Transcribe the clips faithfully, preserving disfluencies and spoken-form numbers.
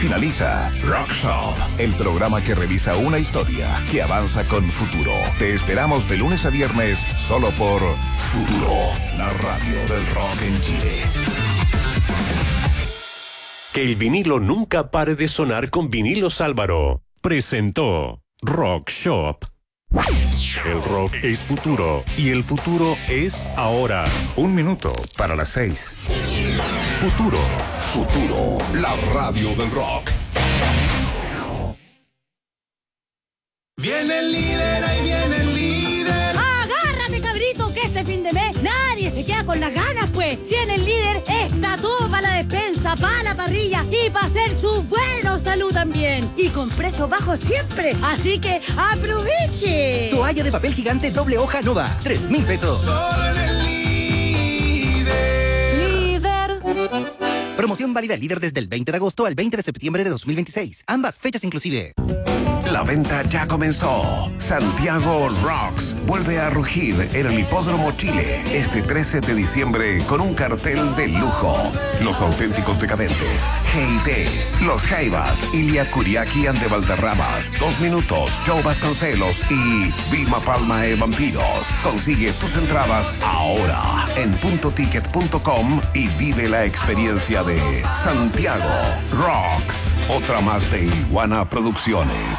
finaliza Rock Shop, el programa que revisa una historia que avanza con futuro. Te esperamos de lunes a viernes solo por Futuro, la radio del rock en Chile. Que el vinilo nunca pare de sonar con Vinilos Álvaro. Presentó Rock Shop. El rock es futuro y el futuro es ahora. Un minuto para las seis. Futuro. Futuro, la radio del rock. Viene el líder, ahí viene el líder. Agárrate, cabrito, que este fin de mes nadie se queda con las ganas, pues. Si en el líder está todo para la despensa, para la parrilla y para hacer su buena salud también. Y con precios bajos siempre. Así que aproveche. Toalla de papel gigante doble hoja Nova, tres mil pesos. Solo en el líder. Líder. Promoción válida líder desde el veinte de agosto al veinte de septiembre de dos mil veintiséis. Ambas fechas inclusive. La venta ya comenzó. Santiago Rocks vuelve a rugir en el Hipódromo Chile este trece de diciembre con un cartel de lujo. Los auténticos decadentes, G I T, Los Jaivas, Ilia Kuriaki and de Valderramas, Dos Minutos, Joe Vasconcelos y Vilma Palma e Vampiros. Consigue tus entradas ahora en punto ticket punto com y vive la experiencia de Santiago Rocks. Otra más de Iguana Producciones.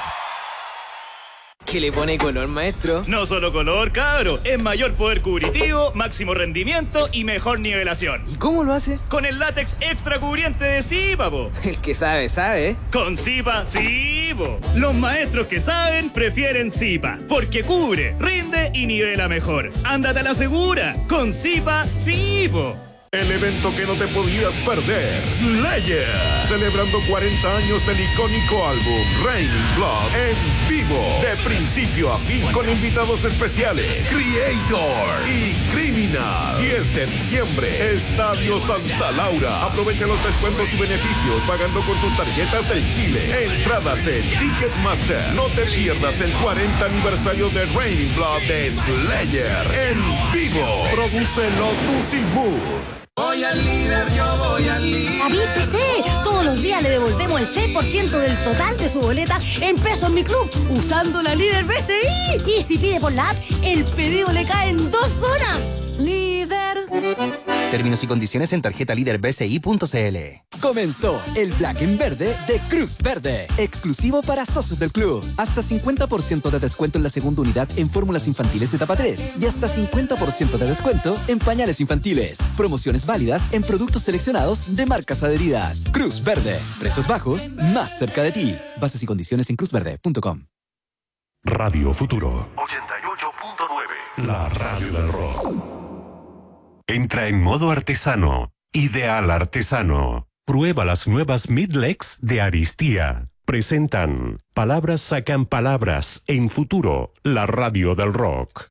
¿Qué le pone color, maestro? No solo color, cabro. Es mayor poder cubritivo, máximo rendimiento y mejor nivelación. ¿Y cómo lo hace? Con el látex extra cubriente de Zipa, po. El que sabe, sabe. Con Zipa, sí, po. Los maestros que saben prefieren Zipa, porque cubre, rinde y nivela mejor. Ándate a la segura. Con Zipa, sí, po. El evento que no te podías perder, Slayer, celebrando cuarenta años del icónico álbum Raining Blood en vivo, de principio a fin, con invitados especiales, Creator y Criminal. diez de diciembre, Estadio Santa Laura. Aprovecha los descuentos y beneficios pagando con tus tarjetas del Chile. Entradas en Ticketmaster. No te pierdas el cuarenta aniversario de Raining Blood de Slayer en vivo. Produce Lotus y Move. Voy al líder, yo voy al líder. Avíspese. Todos los días le devolvemos el seis por ciento del total de su boleta en pesos mi club usando la líder B C I. Y si pide por la app, el pedido le cae en dos horas. Líder. Términos y condiciones en tarjeta líder b c i punto c l. Comenzó el Black en Verde de Cruz Verde, exclusivo para socios del club. Hasta cincuenta por ciento de descuento en la segunda unidad en fórmulas infantiles etapa tres y hasta cincuenta por ciento de descuento en pañales infantiles. Promociones válidas en productos seleccionados de marcas adheridas. Cruz Verde, precios bajos, más cerca de ti. Bases y condiciones en cruz verde punto com. Radio Futuro. ochenta y ocho punto nueve. La radio del rock. Entra en modo artesano. Ideal artesano. Prueba las nuevas Midlex de Aristía. Presentan Palabras sacan palabras en Futuro, la radio del rock.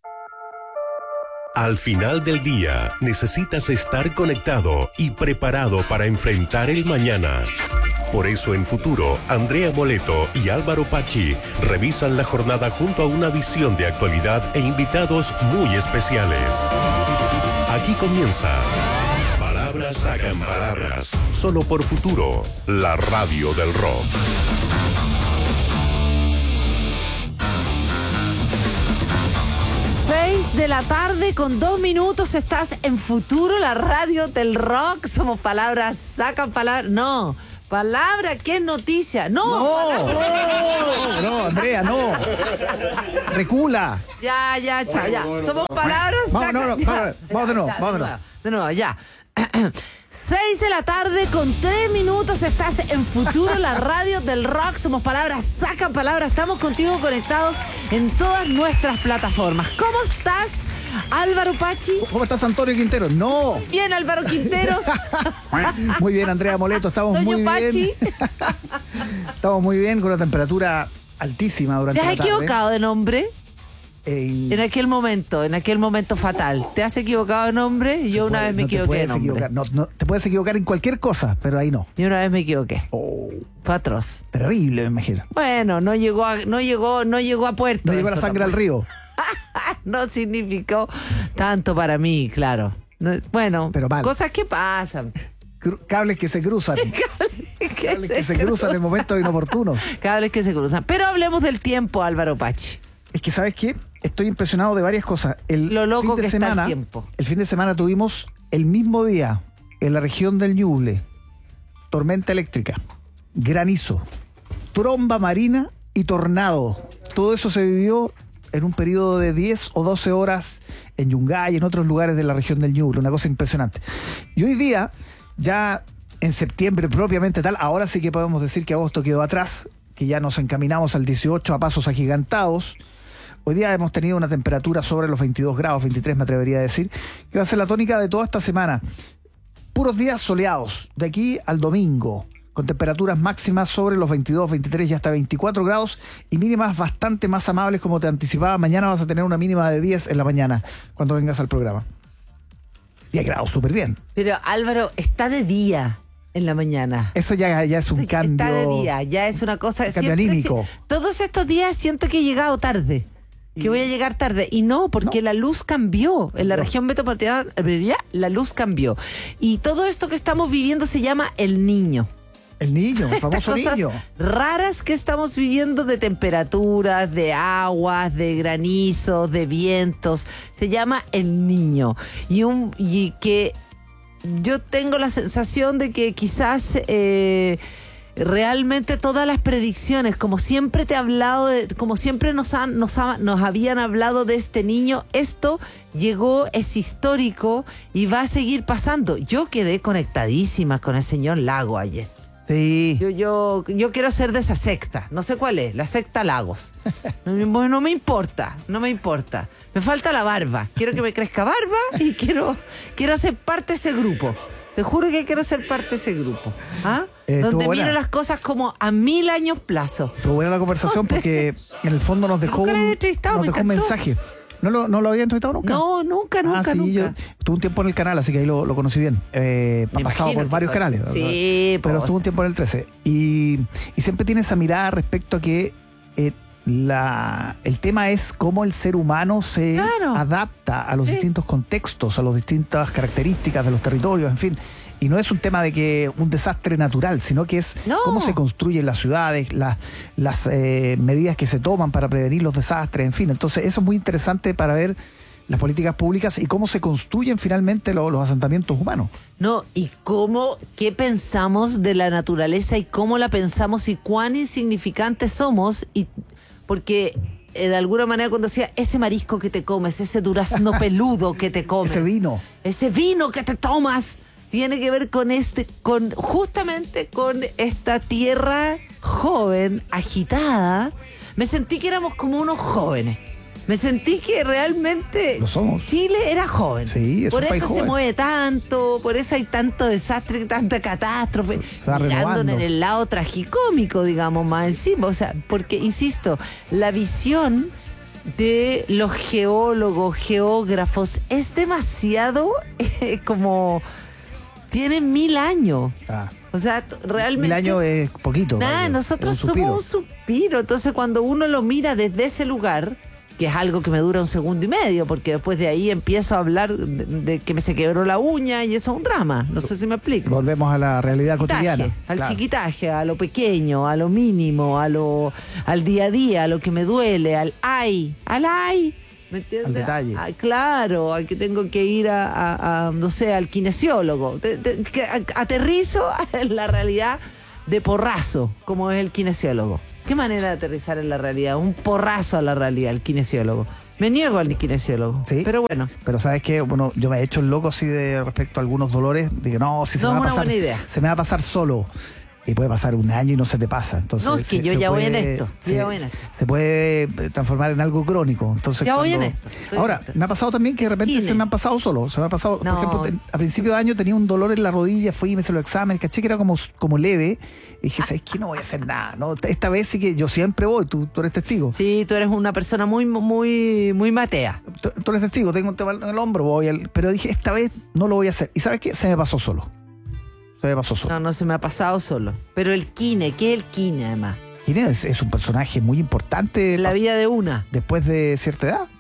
Al final del día, necesitas estar conectado y preparado para enfrentar el mañana. Por eso en Futuro, Andrea Moleto y Álvaro Pachi revisan la jornada junto a una visión de actualidad e invitados muy especiales. Aquí comienza Palabras sacan palabras, solo por Futuro, la radio del rock. seis de la tarde con dos minutos, estás en Futuro, la radio del rock. Somos Palabras sacan palabras. No, palabra que es noticia. No, no, palabra... no, no, Andrea, no. Recula. Ya, ya, chao, ya. Somos Palabras vamos, sacan... no, no, ya, vamos de nuevo, ya, vamos de de nuevo. nuevo, de nuevo, ya. seis de la tarde con tres minutos, estás en Futuro, la radio del rock. Somos Palabras sacan palabras. Estamos contigo conectados en todas nuestras plataformas. ¿Cómo estás, Álvaro Pachi? ¿Cómo estás, Antonio Quintero? No. Bien, Álvaro Quinteros. Muy bien, Andrea Moleto. Estamos Doño muy Pachi. bien. Estamos muy bien, con una temperatura altísima durante ¿Te la has tarde. equivocado de nombre? Eh, En aquel momento, en aquel momento fatal. ¿Te has equivocado de nombre? Y yo una puede, vez me no te equivoqué de puedes nombre. equivocar. No, no, te puedes equivocar en cualquier cosa, pero ahí no. Y una vez me equivoqué. Oh, Fue atroz. terrible, me imagino. Bueno, no llegó a, no llegó, no llegó a puerto. No llegó la eso sangre al tampoco. río. No significó tanto para mí, claro. No, bueno, Pero mal. cosas que pasan. Cru- cables que se cruzan. Cables que se cruzan en momentos inoportunos. Cables que se cruzan. Pero hablemos del tiempo, Álvaro Pachi. Es que, ¿sabes qué? Estoy impresionado de varias cosas. El Lo loco fin de que semana, está el tiempo. El fin de semana tuvimos el mismo día en la región del Ñuble tormenta eléctrica, granizo, tromba marina y tornado. Todo eso se vivió en un periodo de diez o doce horas en Yungay y en otros lugares de la región del Ñuble. Una cosa impresionante. Y hoy día, ya en septiembre propiamente tal, ahora sí que podemos decir que agosto quedó atrás, que ya nos encaminamos al dieciocho a pasos agigantados. Hoy día hemos tenido una temperatura sobre los veintidós grados, veintitrés me atrevería a decir, que va a ser la tónica de toda esta semana. Puros días soleados, de aquí al domingo, con temperaturas máximas sobre los veintidós, veintitrés y hasta veinticuatro grados y mínimas bastante más amables, como te anticipaba. Mañana vas a tener una mínima de diez en la mañana, cuando vengas al programa. diez grados, súper bien. Pero Álvaro, está de día en la mañana. Eso ya, ya es un cambio. Está de día, ya es una cosa... Un cambio anímico. Si, todos estos días siento que he llegado tarde. Que voy a llegar tarde. Y no, porque no. La luz cambió. En la no. región metropolitana, la luz cambió. Y todo esto que estamos viviendo se llama el niño. El niño, el famoso cosas niño. Raras que estamos viviendo de temperaturas, de aguas, de granizos, de vientos. Se llama el niño. Y, un, y que yo tengo la sensación de que quizás... Eh, realmente todas las predicciones, como siempre te he hablado, de, como siempre nos, han, nos, ha, nos habían hablado de este niño, esto llegó, es histórico y va a seguir pasando. Yo quedé conectadísima con el señor Lago ayer. Sí. Yo, yo, yo quiero ser de esa secta, no sé cuál es, la secta Lagos. No, no me importa, no me importa. Me falta la barba, quiero que me crezca barba y quiero, quiero ser parte de ese grupo. Te juro que quiero ser parte de ese grupo. ¿Ah? Eh, Donde miro las cosas como a mil años plazo. Estuvo buena la conversación porque en el fondo nos dejó un, nos dejó un mensaje. ¿No lo, ¿No lo había entrevistado nunca? No, nunca, nunca, ah, sí, nunca. Yo tuve un tiempo en el canal, así que ahí lo, lo conocí bien. Eh, ha pasado por varios que, canales. Sí, pero pues. estuvo un tiempo en el trece. Y, y siempre tiene esa mirada respecto a que eh, la, el tema es cómo el ser humano se claro. adapta a los sí. distintos contextos, a las distintas características de los territorios, en fin. Y no es un tema de que un desastre natural, sino que es no. cómo se construyen las ciudades, las, las eh, medidas que se toman para prevenir los desastres, en fin. Entonces eso es muy interesante para ver las políticas públicas y cómo se construyen finalmente lo, los asentamientos humanos. No, y cómo, qué pensamos de la naturaleza y cómo la pensamos y cuán insignificantes somos, y porque... de alguna manera cuando decía ese marisco que te comes, ese durazno peludo que te comes, ese vino, ese vino que te tomas, tiene que ver con este, con justamente con esta tierra joven, agitada. Me sentí que éramos como unos jóvenes. Me sentí que realmente lo somos. Chile era joven. Sí, es por un país eso se joven. mueve tanto, por eso hay tanto desastre, tanta catástrofe, se, se mirando en el lado tragicómico, digamos, más encima. O sea, porque, insisto, la visión de los geólogos, geógrafos, es demasiado eh, como... Tienen mil años. Ah. O sea, realmente... Mil años es poquito. Nada, vaya, nosotros un somos un suspiro. Entonces, cuando uno lo mira desde ese lugar, que es algo que me dura un segundo y medio, porque después de ahí empiezo a hablar de, de que me se quebró la uña y eso es un drama. No sé si me explico. Volvemos a la realidad chiquitaje, cotidiana. Al claro. chiquitaje, a lo pequeño, a lo mínimo, a lo, al día a día, a lo que me duele, al ay, al ay. ¿Me entiendes? Al detalle. Ah, claro, al que tengo que ir a, a, a no sé, al kinesiólogo. Te, te, que aterrizo en la realidad de porrazo, como es el kinesiólogo. ¿Qué manera de aterrizar en la realidad? Un porrazo a la realidad, el kinesiólogo. Me niego al kinesiólogo. Sí. Pero bueno. Pero ¿sabes qué? Bueno, yo me he hecho el loco así de respecto a algunos dolores. Digo, no, si se no me va es a una pasar. buena idea. Se me va a pasar solo. Y puede pasar un año y no se te pasa. Entonces, no, es que se, yo se ya puede, voy en esto. Se, ya voy en esto. se puede transformar en algo crónico. Entonces, ya cuando... voy en esto. Ahora, me ha pasado también que de repente Gine. se me han pasado solo. Se me ha pasado, no. por ejemplo, ten, a principio de año tenía un dolor en la rodilla, fui y me hice los exámenes, caché que era como, como leve. Y dije, ¿sabes qué? No voy a hacer nada. ¿no? Esta vez sí que yo siempre voy, tú, tú eres testigo. Sí, tú eres una persona muy, muy, muy matea. Tú, tú eres testigo, tengo un tema en el hombro, voy al... pero dije, esta vez no lo voy a hacer. ¿Y sabes qué? Se me pasó solo. Se me pasó solo. No, no se me ha pasado solo. Pero el Kine, ¿qué es el Kine además? Kine es, es un personaje muy importante. La vida de una. Después de cierta edad.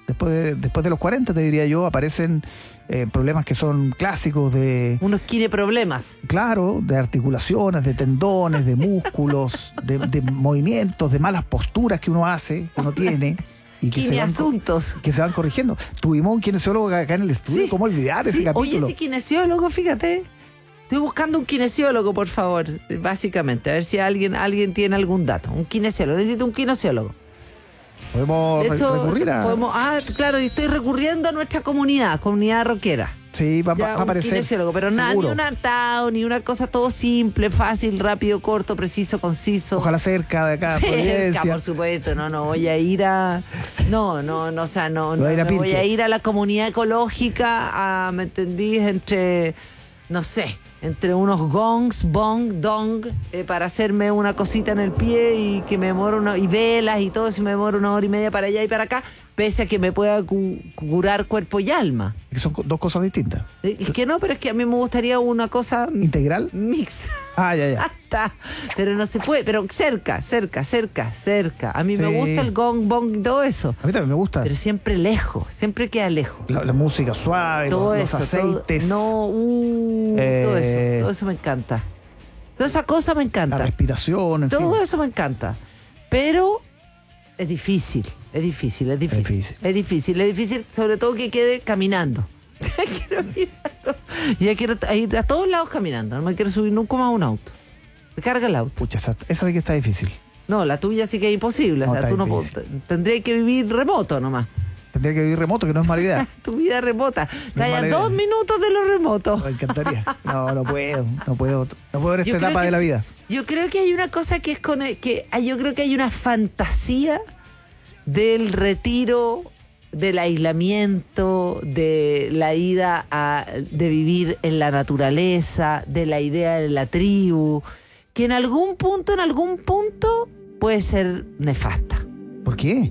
Después de, después de los cuarenta, te diría yo, aparecen eh, problemas que son clásicos de... Unos problemas. Claro, de articulaciones, de tendones, de músculos, de, de movimientos, de malas posturas que uno hace, que uno tiene. Y que, se van, asuntos. que se van corrigiendo. Tuvimos un kinesiólogo acá en el estudio, Sí, ¿cómo olvidar sí. ese capítulo? Oye, ese kinesiólogo, fíjate. Estoy buscando un kinesiólogo, por favor, básicamente. A ver si alguien, alguien tiene algún dato. Un kinesiólogo. Necesito un kinesiólogo. Podemos re- Eso, recurrir a... podemos, ah, claro, y estoy recurriendo a nuestra comunidad, comunidad rockera. Sí, va, Ya, va a un aparecer. kinesiólogo, pero nada, ni seguro. un atado, ni una cosa todo simple, fácil, rápido, corto, preciso, conciso. Ojalá cerca de acá, Cerca, Providencia. por supuesto, no, no voy a ir a... No, no, no, o sea, no, No no, va a ir a me voy Pirque. a ir a la comunidad ecológica, a, ¿me entendís? Entre, no sé, entre unos gongs, bong, dong, eh, para hacerme una cosita en el pie y que me demoro una... y velas y todo eso, y me demoro una hora y media para allá y para acá, pese a que me pueda cu- curar cuerpo y alma. Que son co- dos cosas distintas. Eh, Es que no, pero es que a mí me gustaría una cosa ¿Integral? mix. Ah, ya, ya. Hasta, pero no se puede, pero cerca, cerca, cerca, cerca. A mí me Sí. gusta el gong, bong y todo eso. A mí también me gusta. Pero siempre lejos, siempre queda lejos. La, la música suave, Todo los, los eso, todo- aceites. no, uh, Eh, todo eso, todo eso me encanta. Toda esa cosa me La encanta. respiración, en Todo fin. eso me encanta. Pero es difícil, es difícil, es difícil. difícil. Es difícil, es difícil, sobre todo que quede caminando. quiero ir a to- ya quiero ir a todos lados caminando, no me quiero subir nunca más a un auto. Me carga el auto. Pucha, esa, esa sí que está difícil. No, la tuya sí que es imposible. No, o sea, está tú no difícil. po- tendrías que vivir remoto nomás. Tendría que vivir remoto, que no es mala idea. Tu vida remota. Está es a mala dos idea. minutos de lo remoto. Me encantaría. No, no puedo. No puedo. No puedo en esta Yo creo etapa que de la sí. vida. Yo creo que hay una cosa que es con el- que ah, yo creo que hay una fantasía del retiro, del aislamiento, de la ida a de vivir en la naturaleza, de la idea de la tribu, que en algún punto, en algún punto puede ser nefasta. ¿Por qué?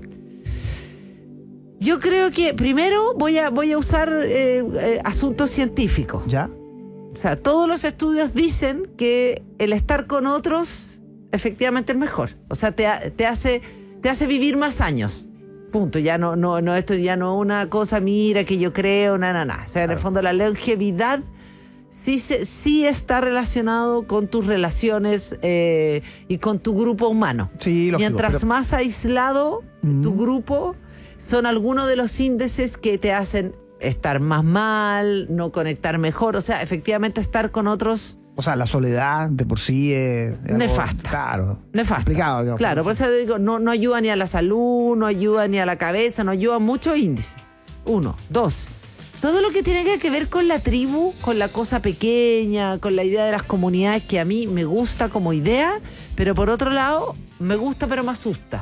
Yo creo que primero voy a voy a usar eh, eh, asuntos científicos. ¿Ya? O sea, todos los estudios dicen que el estar con otros efectivamente es mejor. O sea, te, ha- te hace te hace vivir más años. Punto. Ya no no no esto ya no es una cosa mira que yo creo, nada, nada. O sea, en el fondo la longevidad sí se, sí está relacionado con tus relaciones eh, y con tu grupo humano. Sí, lógico, Mientras pero- más aislado tu grupo, son algunos de los índices que te hacen estar más mal, no conectar mejor. O sea, efectivamente estar con otros... O sea, la soledad de por sí es... es algo, Nefasta. claro. Nefasta. Complicado, digamos. Claro, por eso digo, no, no ayuda ni a la salud, no ayuda ni a la cabeza, no ayuda a muchos índices. Uno. Dos. Todo lo que tiene que ver con la tribu, con la cosa pequeña, con la idea de las comunidades, que a mí me gusta como idea, pero por otro lado, me gusta pero me asusta.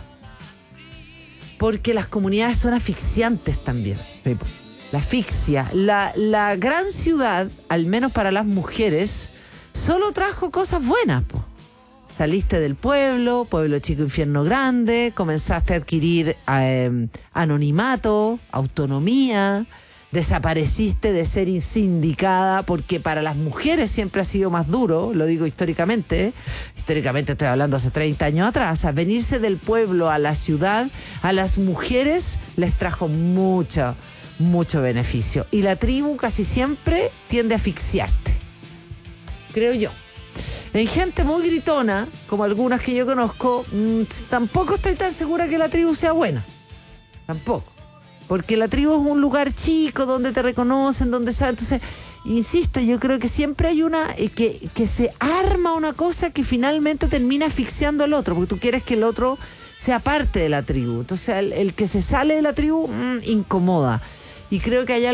Porque las comunidades son asfixiantes también. Sí, pues. La asfixia. La, la gran ciudad, al menos para las mujeres, solo trajo cosas buenas, po. Saliste del pueblo, pueblo chico, infierno grande, comenzaste a adquirir eh, anonimato, autonomía, desapareciste de ser insindicada, porque para las mujeres siempre ha sido más duro, lo digo históricamente, históricamente estoy hablando hace treinta años atrás, o sea, venirse del pueblo a la ciudad, a las mujeres les trajo mucho, mucho beneficio. Y la tribu casi siempre tiende a asfixiarte, creo yo. En gente muy gritona, como algunas que yo conozco, mmm, tampoco estoy tan segura que la tribu sea buena. Tampoco. Porque la tribu es un lugar chico donde te reconocen, donde saben. Entonces, insisto, yo creo que siempre hay una eh, que, que se arma una cosa que finalmente termina asfixiando al otro, porque tú quieres que el otro sea parte de la tribu. Entonces, el, el que se sale de la tribu, mmm, incomoda. Y creo que hay algo